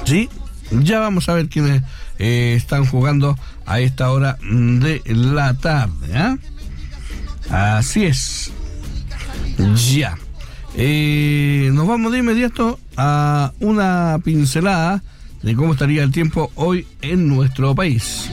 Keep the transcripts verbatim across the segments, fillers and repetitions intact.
Sí, ya vamos a ver quiénes eh, están jugando a esta hora de la tarde, ¿eh? Así es. Ya. Eh, nos vamos de inmediato a una pincelada de cómo estaría el tiempo hoy en nuestro país.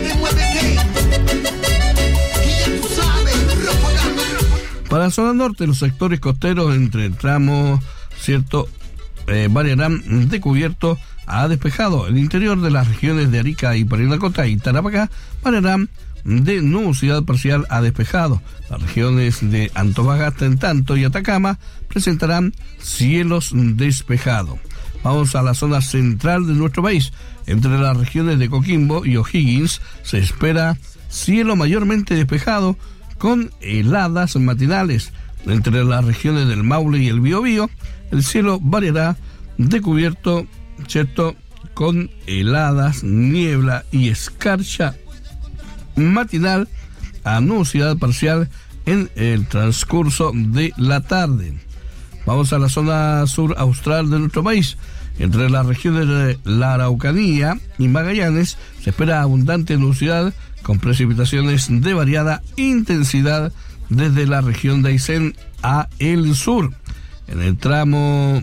Para la zona norte, los sectores costeros entre tramos, cierto, eh, variarán de cubierto a despejado. El interior de las regiones de Arica y Parinacota y Tarapacá variarán de nubosidad parcial a despejado. Las regiones de Antofagasta, en tanto, y Atacama presentarán cielos despejados. Vamos a la zona central de nuestro país. Entre las regiones de Coquimbo y O'Higgins se espera cielo mayormente despejado con heladas matinales. Entre las regiones del Maule y el Biobío, el cielo variará de cubierto, ¿cierto?, con heladas, niebla y escarcha matinal a nubosidad parcial en el transcurso de la tarde. Vamos a la zona sur austral de nuestro país. Entre las regiones de la Araucanía y Magallanes se espera abundante nubosidad con precipitaciones de variada intensidad desde la región de Aysén a el sur. En el tramo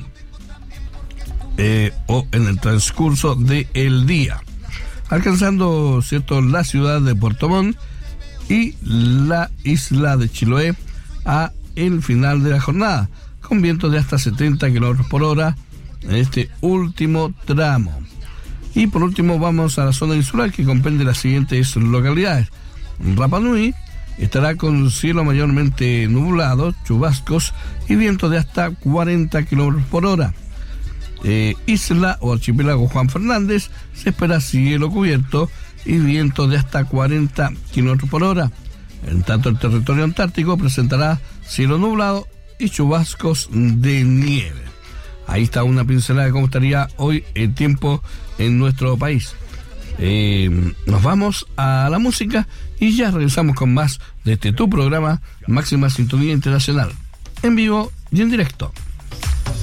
eh, o en el transcurso del día, alcanzando, cierto, la ciudad de Puerto Montt y la isla de Chiloé a el final de la jornada, con vientos de hasta setenta kilómetros por hora en este último tramo. Y por último vamos a la zona insular, que comprende las siguientes localidades. Rapa Nui estará con cielo mayormente nublado, chubascos y vientos de hasta cuarenta kilómetros por hora. Eh, isla o archipiélago Juan Fernández se espera cielo cubierto y vientos de hasta cuarenta kilómetros por hora. En tanto, el territorio antártico presentará cielo nublado y chubascos de nieve. Ahí está una pincelada de cómo estaría hoy el tiempo en nuestro país. Eh, nos vamos a la música y ya regresamos con más de este tu programa Máxima Sintonía Internacional, en vivo y en directo.